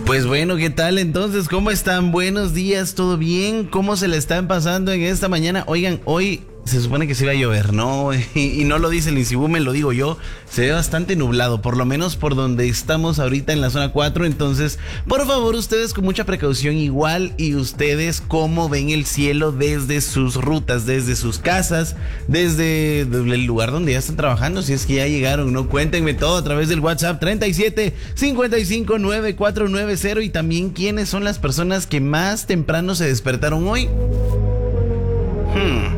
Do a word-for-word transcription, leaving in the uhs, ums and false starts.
Pues bueno, ¿qué tal entonces? ¿Cómo están? Buenos días, ¿todo bien? ¿Cómo se le están pasando en esta mañana? Oigan, hoy se supone que se iba a llover, ¿no? Y, y no lo dice el Insibumen, lo digo yo. Se ve bastante nublado, por lo menos por donde estamos ahorita en la zona cuatro. Entonces, por favor, ustedes con mucha precaución igual. Y ustedes cómo ven el cielo desde sus rutas, desde sus casas, desde el lugar donde ya están trabajando. Si es que ya llegaron, ¿no? Cuéntenme todo a través del WhatsApp treinta y siete, cincuenta y cinco, noventa y cuatro noventa. Y también quiénes son las personas que más temprano se despertaron hoy. Hmm...